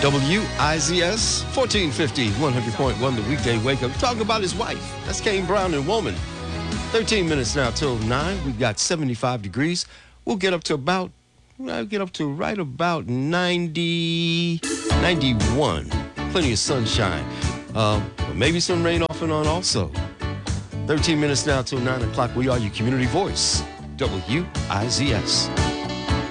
WIZS 1450, 100.1, the weekday wake up. Talking about his wife. That's Kane Brown and Woman. 13 minutes now till 9. We've got 75 degrees. We'll get up to right about 90, 91. Plenty of sunshine. But maybe some rain off and on also. 13 minutes now till 9 o'clock. We are your community voice. WIZS.